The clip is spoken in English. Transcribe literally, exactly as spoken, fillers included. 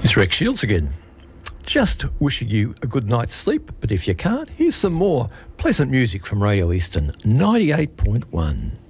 It's Rex Shields again. Just wishing you a good night's sleep, but if you can't, here's some more pleasant music from Radio Eastern ninety-eight point one.